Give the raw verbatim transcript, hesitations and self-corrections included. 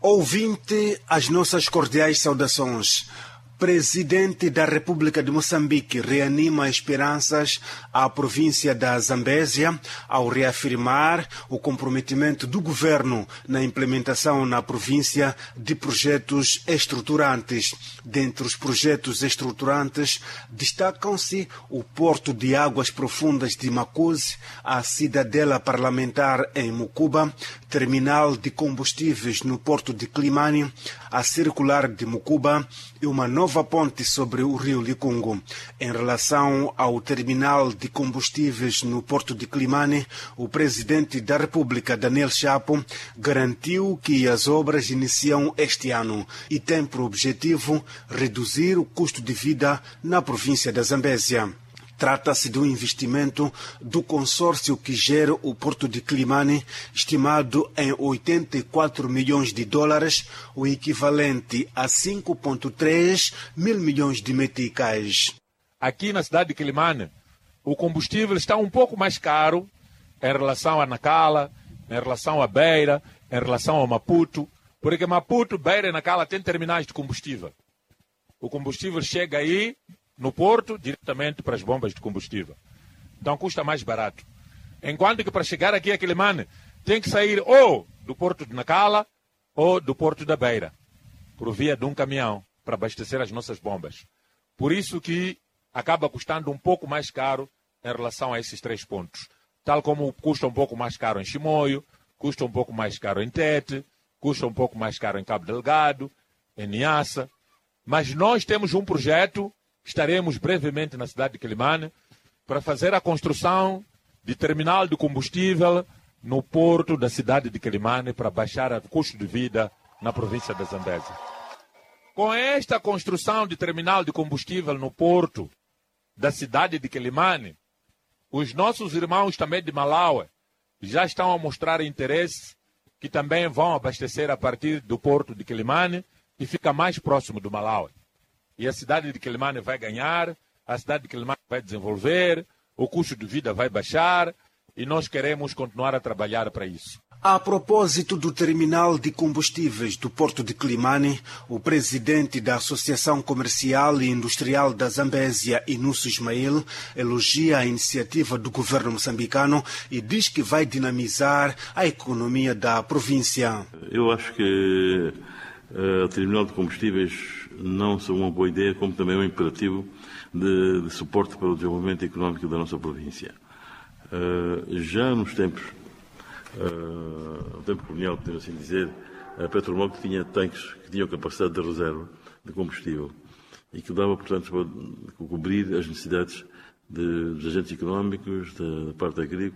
Ouvinte, as nossas cordiais saudações. Presidente da República de Moçambique reanima esperanças à província da Zambésia ao reafirmar o comprometimento do governo na implementação na província de projetos estruturantes. Dentre os projetos estruturantes, destacam-se o Porto de Águas Profundas de Makuzi, a Cidadela Parlamentar em Mucuba, Terminal de Combustíveis no Porto de Climane, a Circular de Mucuba e uma nova ponte sobre o rio Licungo. Em relação ao terminal de combustíveis no Porto de Climane, o presidente da República, Daniel Chapo, garantiu que as obras iniciam este ano e tem por objetivo reduzir o custo de vida na província da Zambésia. Trata-se de um investimento do consórcio que gera o Porto de Climane, estimado em oitenta e quatro milhões de dólares, o equivalente a cinco vírgula três mil milhões de meticais. Aqui na cidade de Climane, o combustível está um pouco mais caro em relação a Nacala, em relação a Beira, em relação a Maputo, porque Maputo, Beira e Nacala têm terminais de combustível. O combustível chega aí no porto, diretamente para as bombas de combustível. Então custa mais barato. Enquanto que para chegar aqui a Climane, tem que sair ou do porto de Nacala ou do porto da Beira, por via de um caminhão, para abastecer as nossas bombas. Por isso que acaba custando um pouco mais caro em relação a esses três pontos. Tal como custa um pouco mais caro em Chimoio, custa um pouco mais caro em Tete, custa um pouco mais caro em Cabo Delgado, em Niassa. Mas nós temos um projeto. Estaremos brevemente na cidade de Climane para fazer a construção de terminal de combustível no porto da cidade de Climane para baixar o custo de vida na província da Zambésia. Com esta construção de terminal de combustível no porto da cidade de Climane, os nossos irmãos também de Malawi já estão a mostrar interesse que também vão abastecer a partir do porto de Climane e fica mais próximo do Malawi. E a cidade de Climane vai ganhar, a cidade de Climane vai desenvolver, o custo de vida vai baixar e nós queremos continuar a trabalhar para isso. A propósito do terminal de combustíveis do Porto de Climane, o presidente da Associação Comercial e Industrial da Zambésia, Inúcio Ismail, elogia a iniciativa do governo moçambicano e diz que vai dinamizar a economia da província. Eu acho que o terminal de combustíveis não só uma boa ideia, como também um imperativo de, de suporte para o desenvolvimento económico da nossa província. Uh, já nos tempos, uh, no tempo colonial, podemos assim dizer, a Petromol que tinha tanques que tinham capacidade de reserva de combustível e que dava, portanto, para cobrir as necessidades de, dos agentes económicos, da parte agrícola,